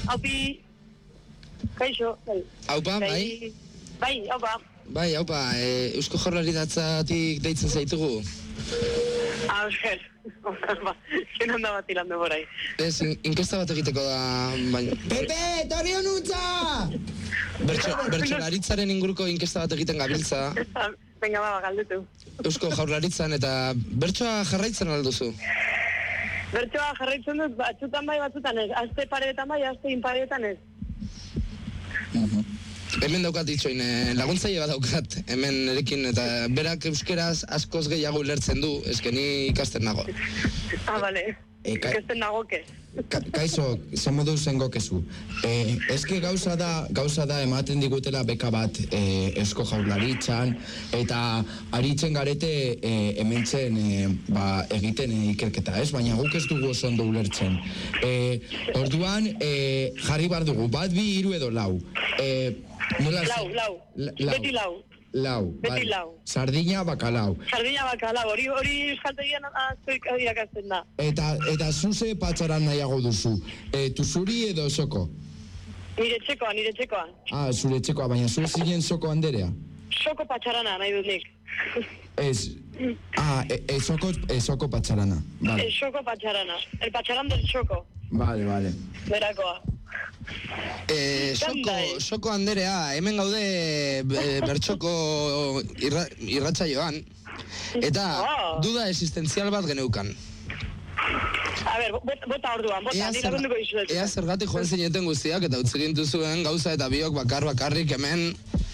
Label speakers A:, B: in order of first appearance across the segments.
A: Aupi. Kaixo, bai.
B: Aupa, bai?
A: Bai, aupa.
B: Bai, aupa, Eusko Jaurlaritzatik deitzen zaitugu?
A: Eusker. Zenan da bat ilan demorai.
B: Ez, inkesta bat egiteko da, baina...
C: Pepe, torri honutza!
B: Bertsolaritzaren inguruko inkesta bat egiten gabiltza.
A: Venga, galdetu.
B: Eusko Jaurlaritzan eta bertsoa jarraitzen alduzu?
A: Bertsoa jarraitzen dut, batzutan bai, batzutan ez. Azte pareetan bai, azte inpareetan ez.
B: Hemen daukat itxoin, laguntzaile bat daukat, hemen erekin, eta berak euskeraz askoz gehiago ulertzen du, ni ikasten nago.
A: Bale, ikasten nagoke.
C: Kaixo, ze modu zengokezu. Eske gauza da ematen digutela beka bat Eusko Jaurlaritzan, eta aritzen garete hementzen egiten ikerketa, ez? Baina guk ez dugu oso ondo ulertzen. Orduan, jarri bar dugu, bat, bi, hiru edo lau.
A: Lau. Beti lau.
C: Beti lau. Sardina, bakalau.
A: Hori euskaltegian aztoik adiakazten da.
C: Eta zuze patxaran nahiago duzu. Tuzuri edo soko?
A: Nire txekoa.
C: Zure txekoa, baina zure zinen soko anderea?
A: Soko patxarana nahi dut nik.
C: Soko patxarana. Vale.
A: Soko patxarana. El patxaran del soko.
C: Vale.
A: Berakoa.
B: Soko anderea, hemen gaude bertxoko irratsaioan, eta duda existentzial bat geneukan.
A: A ber, bota orduan, nire agunduko izuetu.
B: Ea zergatik joan zineten guztiak, eta utzigintu zuen gauza eta biok bakarrik hemen...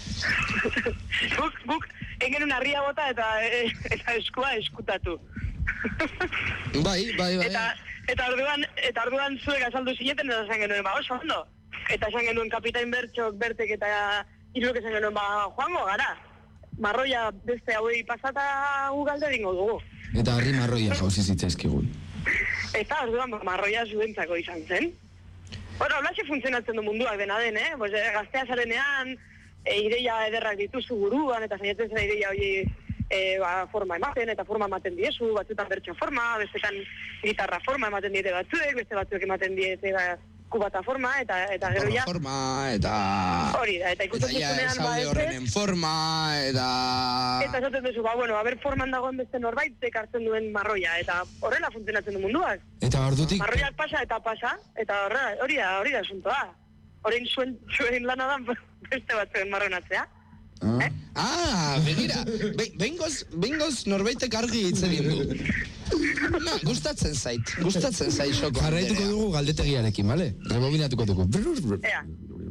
A: Guk, engen una ria bota eta eskua eskutatu.
B: Bai.
A: Eta orduan zuek azaldu zineten eta esan genuen, oso ondo. Eta esan genuen kapitain bertxok, bertek eta iruk esan genuen, joango gara. Marroia beste hauei pasata galde dingo dugu.
C: Eta harri marroia jauzi zitzaizkigun.
A: Eta orduan marroia zuentzako izan zen. Hola funtzionatzen du munduak dena den, gaztea zarenean, ideia ederrak dituzu buruan, eta zainetzen zen ideia hori forma ematen diezu, batzutan bertso forma, bestetan gitarra forma ematen diete batzuek, beste batzuek ematen diete kubata forma, eta gero ja...
B: forma, eta...
A: Hori da, eta ikusten duzunean...
B: Eta ja horrenen forma, eta...
A: Eta esaten duzu, forman dagoen beste norbait ekartzen duen marroia, eta horrela funtzionatzen du munduak.
C: Eta ordutik...
A: Marroiak pasa, eta hori da asuntoa. Horein zuen lana da beste batzuen marronatzea.
B: Begira, behingoz norbaitek argi hitz egin du. Gustatzen zait soko.
C: Jarraituko dugu galdetegiarekin, bale? Rebobinatuko dugu.
A: Ea.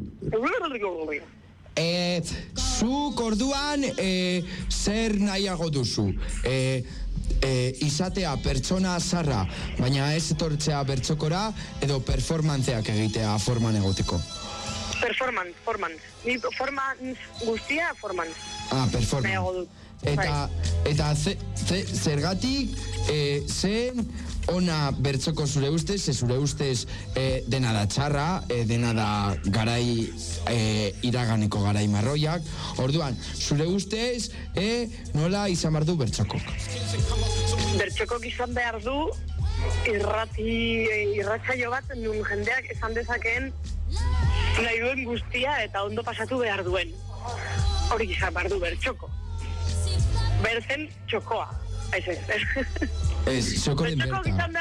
C: Zuk orduan zer nahiago duzu? Izatea pertsona zarra, baina ez etortzea bertxokora, edo performantzeak egitea forman egoteko?
A: Performance. Performance guztia, performance.
C: Performance. Eta zergatik zen ona bertxoko zure ustez, zure ustez dena da txarra, dena da garai iraganeko garai marroiak. Orduan, zure ustez, nola izan behar du bertxokok?
A: Bertxokok izan behar du irratsaio bat nun jendeak esan dezakeen nahi duen guztia eta ondo pasatu behar duen. Hori izan behar du bertxoko. Berzen txokoa.
C: Txokoren berta.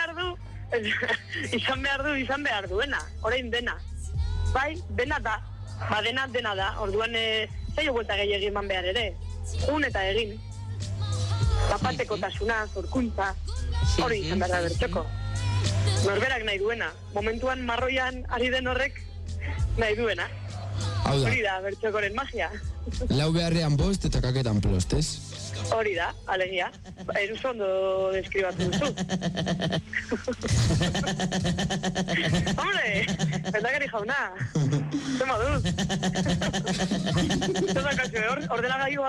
A: Bertxokok izan behar duena. Orain dena. Bai, dena da. Dena da. Orduan, zailo buelta gehiagin eman behar ere. Jun eta egin. Zapateko tasuna, zorkuntza. Hori izan behar da bertxoko. Norberak nahi duena. Momentuan marroian ari den horrek nahi duena. Hori da, bertxokoren magia.
C: Lau beharrean bost eta kaketan plost, ez?
A: Hori da, alegia. Eruz ondo deskribatu duzu. Hombre, pendakari jauna. Zema duz. Zema kasu, ordenagailu